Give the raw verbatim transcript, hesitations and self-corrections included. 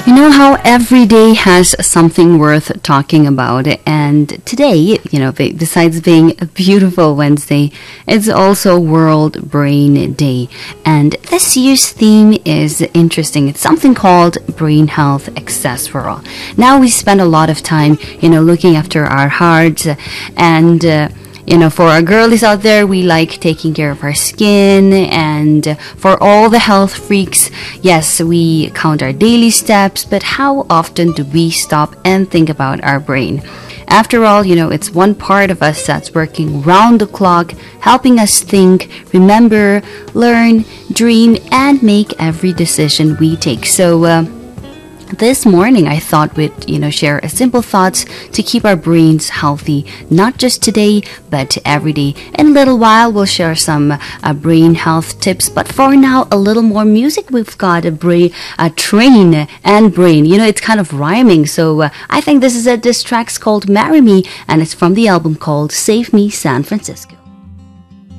You know how every day has something worth talking about, and today, you know, be- besides being a beautiful Wednesday, it's also World Brain Day. And this year's theme is interesting. It's something called Brain Health Access for All. Now we spend a lot of time, you know, looking after our hearts and uh, you know, for our girlies out there, we like taking care of our skin. And for all the health freaks, yes, we count our daily steps. But how often do we stop and think about our brain? After all, you know, it's one part of us that's working round the clock, helping us think, remember, learn, dream, and make every decision we take. So, uh, this morning, I thought we'd, you know, share a simple thoughts to keep our brains healthy, not just today, but every day. In a little while, we'll share some uh, brain health tips. But for now, a little more music. We've got a brain, a train and brain. You know, it's kind of rhyming. So uh, I think this is it. This track's called "Marry Me," and it's from the album called "Save Me, San Francisco."